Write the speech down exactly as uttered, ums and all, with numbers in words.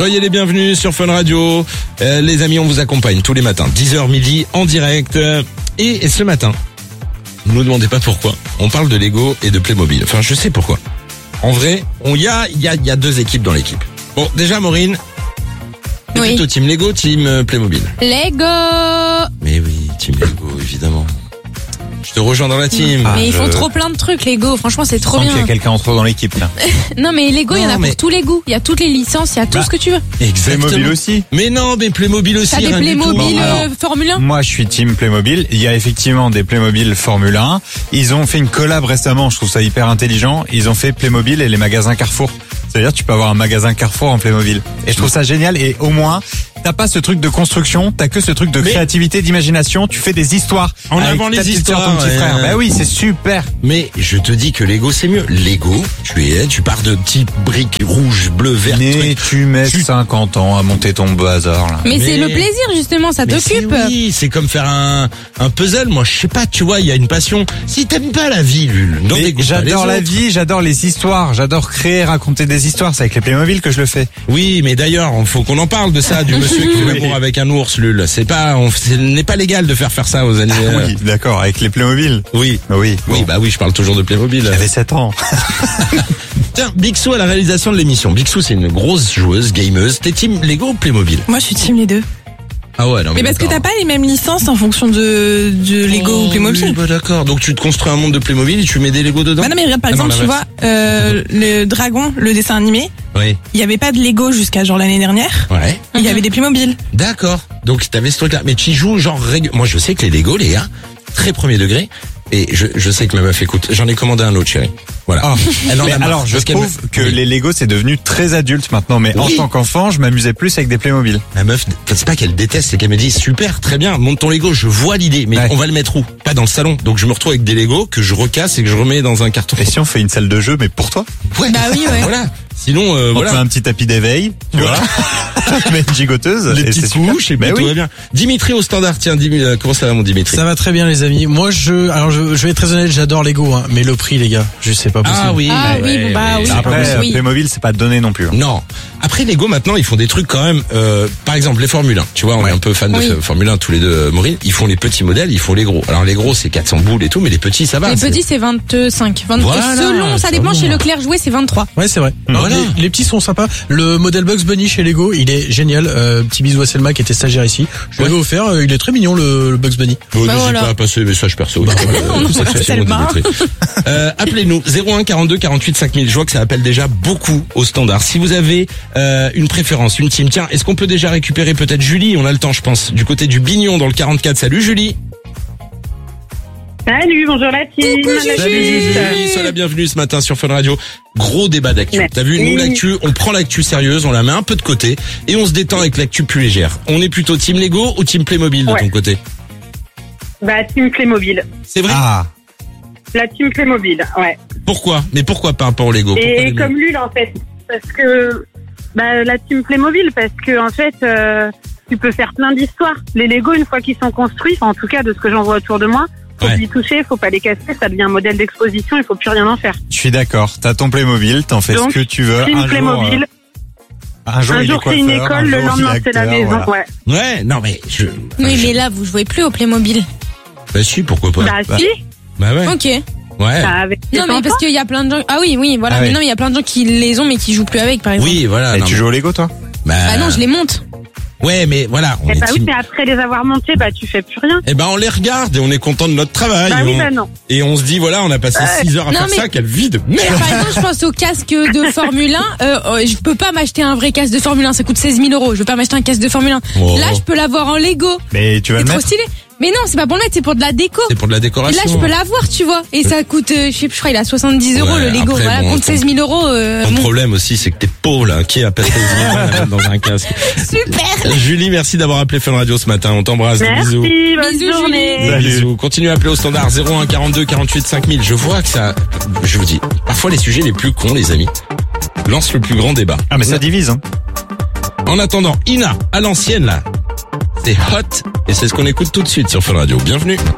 Soyez les bienvenus sur Fun Radio. Euh, les amis, on vous accompagne tous les matins, dix heures midi en direct. Et, et ce matin, ne nous demandez pas pourquoi, on parle de Lego et de Playmobil. Enfin, je sais pourquoi. En vrai, il y a, y, a, y a deux équipes dans l'équipe. Bon, déjà, Maureen, t'es oui. plutôt team Lego, team euh, Playmobil. Lego. Mais oui, team Lego, évidemment. Je te rejoins dans la team. Mais Ah, ils je- font trop plein de trucs, Lego. Franchement, c'est trop Je sens bien. qu'il y a quelqu'un en trop dans l'équipe là. Non, mais Lego, il y en a Non, mais- pour tous les goûts. Il y a toutes les licences, il y a tout Bah. ce que tu veux. Exactement. Playmobil aussi. Mais non, mais Playmobil aussi. T'as des rien du tout. Playmobil Bon, euh, alors. Formule un. Moi, je suis team Playmobil. Il y a effectivement des Playmobil Formule un. Ils ont fait une collab récemment. Je trouve ça hyper intelligent. Ils ont fait Playmobil et les magasins Carrefour. C'est-à-dire, tu peux avoir un magasin Carrefour en Playmobil. Et je trouve ça génial. Et au moins, t'as pas ce truc de construction. T'as que ce truc de Mais- créativité, d'imagination. Tu fais des histoires. En avec avant les ta petite sœur, histoires, ton petit ouais. frère. Bah oui, c'est super. Mais je te dis que Lego c'est mieux. Lego, tu es, tu pars de petites briques rouges, bleues, vertes. Mais trucs. tu mets Tu- cinquante ans à monter ton bazar là. Mais, Mais- c'est le plaisir, justement, ça Mais c'est- t'occupe. Oui, c'est comme faire un, un puzzle. Moi, je sais pas, tu vois, il y a une passion. Si t'aimes pas la vie, Lul, n'en Mais dégoûte pas les j'adore la autres. vie, j'adore les histoires, j'adore créer, raconter des histoires. C'est avec les Playmobil que je le fais. Oui, mais d'ailleurs, il faut qu'on en parle de ça, du monsieur qui fait l'amour avec un ours, Lul. C'est pas, on, ce n'est pas légal de faire faire ça aux animaux. Oui, d'accord, avec les Playmobil. Oui. Oui, Oui, bon. bah oui, je parle toujours de Playmobil. J'avais sept ans. Tiens, Bixou à la réalisation de l'émission. Bixou, c'est une grosse joueuse, gameuse. T'es team Lego ou Playmobil? Moi, je suis team les deux. Ah ouais, non Mais parce que d'accord. t'as pas les mêmes licences en fonction de, de Lego Oh, ou Playmobil. oui, bah d'accord. Donc tu te construis un monde de Playmobil et tu mets des Lego dedans? Bah non, mais regarde, par Ah non, exemple, tu vois, l'inverse. euh, le dragon, le dessin animé, Oui. il y avait pas de Lego jusqu'à genre l'année dernière. Ouais. Il y avait des Playmobil. D'accord. Donc t'avais ce truc-là. Mais tu y joues genre régu- Moi je sais que les Lego, les gars, très premier degré. Et je, je sais que ma meuf écoute. J'en ai commandé un autre, chérie. Voilà. Ah. Elle en Mais a marre, alors, je parce qu'elle trouve me- que Oui. les Lego c'est devenu très adulte maintenant. Mais en Oui. tant qu'enfant, je m'amusais plus avec des Playmobil. Ma meuf, c'est pas qu'elle déteste, c'est qu'elle me dit super, très bien, monte ton Lego, je vois l'idée, mais Ouais. on va le mettre où? Pas dans le salon. Donc je me retrouve avec des Lego que je recasse et que je remets dans un carton. Et si on fait une salle de jeu, mais pour toi, Ouais. Bah oui, ouais. Voilà. Sinon, euh, on voilà. fait un petit tapis d'éveil, tu Voilà. vois, on met une gigoteuse, Les et petites c'est super. couches et puis Ben tout oui. va bien. Dimitri au standard, tiens, dis, euh, comment ça va mon Dimitri? Ça va très bien les amis. Moi je alors je, je vais être très honnête, j'adore Lego hein, mais le prix les gars, je sais pas possible. Ah oui. Ah ouais, oui, bon, bah ouais. oui. Après, Oui. Playmobil, c'est pas donné non plus. hein. Non. Après Lego maintenant ils font des trucs quand même. Euh, par exemple les Formule un. Tu vois, on est un peu fan de Oui. F- Formule un tous les deux. euh, Maureen, ils font les petits modèles, ils font les gros. Alors les gros c'est quatre cents boules et tout, mais les petits ça va. Les c'est- petits, c'est vingt-cinq. vingt Voilà, Selon, ça ça dépend. va. Chez Leclerc, jouer, c'est vingt-trois. Ouais c'est vrai. Voilà. Alors, les, les petits sont sympas. Le modèle Bugs Bunny chez Lego, il est génial. Euh, petit bisou à Selma qui était stagiaire ici. Je Ouais. l'avais offert, euh, il est très mignon le, le Bugs Bunny. Bon, Bah n'hésite voilà. pas à passer le message perso. Euh, ça fait c'est mon le bain. Dimitri. Euh, appelez-nous zéro un quarante-deux quarante-huit cinq mille. Je vois que ça appelle déjà beaucoup au standard. Si vous avez euh, une préférence, une team, tiens, est-ce qu'on peut déjà récupérer peut-être Julie? On a le temps, je pense. Du côté du Bignon dans le quarante-quatre. Salut Julie. Salut, bonjour la team. Salut Julie, sois la bienvenue ce matin sur Fun Radio. Gros débat d'actu. Merci. T'as vu, nous l'actu, on prend l'actu sérieuse, on la met un peu de côté et on se détend avec l'actu plus légère. On est plutôt team Lego ou team Playmobil de Ouais. ton côté? Bah, team Playmobil. C'est vrai? Ah, La team Playmobil, ouais. Pourquoi? Mais pourquoi par rapport au Lego? Pourquoi Et Lego comme Lul, en fait. Parce que, bah, la team Playmobil, parce que, en fait, euh, tu peux faire plein d'histoires. Les Lego, une fois qu'ils sont construits, enfin, en tout cas, de ce que j'en vois autour de moi, faut Ouais. plus y toucher, faut pas les casser, ça devient un modèle d'exposition, il faut plus rien en faire. je suis d'accord. T'as ton Playmobil, t'en fais Donc, ce que tu veux. Team Un jour, Playmobil. euh, un jour, Un il jour, est c'est une coiffeur, un école, le jour, lendemain, il est c'est la acteur, maison, voilà. ouais. Ouais, non mais je. Oui, je- mais là, vous jouez plus au Playmobil. Bah si, pourquoi pas? Bah, si, Bah ouais. Ok. Ouais. bah, avec les Non, mais enfants. parce qu'il y a plein de gens. Ah oui, oui, voilà. Ah mais oui. non, il y a plein de gens qui les ont, mais qui jouent plus avec, par exemple. Oui, voilà. Et non, tu mais- joues au Lego, toi? Bah, Bah non, je les monte. Ouais, mais voilà, on Eh est bah oui, team. mais après les avoir montés, bah, tu fais plus rien. Eh ben on les regarde et on est content de notre travail. Bah et, oui, on... bah non. et on se dit voilà, on a passé six heures à Non, faire mais- ça, quelle vie de merde. Par exemple, je pense au casque de Formule un. Euh, euh, je peux pas m'acheter un vrai casque de Formule un. Ça coûte seize mille euros. Je veux pas m'acheter un casque de Formule un. Oh. Là, je peux l'avoir en Lego. Mais tu vas C'est le trop mettre? stylé. Mais non, c'est pas pour le mettre, c'est pour de la déco. C'est pour de la Et décoration. là, je peux l'avoir, tu vois. Et ça coûte, euh, je sais plus, je crois, il a soixante-dix euros Ouais, le Lego. après, Voilà, bon, contre ton- seize mille euros. Euh, Ton bon. problème aussi, c'est que t'es pauvre là, qui a passé dix mille balles dans un casque. Super. Julie, merci d'avoir appelé Fun Radio ce matin. On t'embrasse. Des Merci, bisous. bonne Bisous, journée. Julie. Salut. Bisous. Continuez à appeler au standard zéro un quarante-deux quarante-huit cinq mille. Je vois que ça, je vous dis, parfois les sujets les plus cons, les amis, lancent le plus grand débat. Ah, mais ça divise, hein. En attendant, Ina, à l'ancienne là, c'est hot et c'est ce qu'on écoute tout de suite sur Fun Radio. Bienvenue.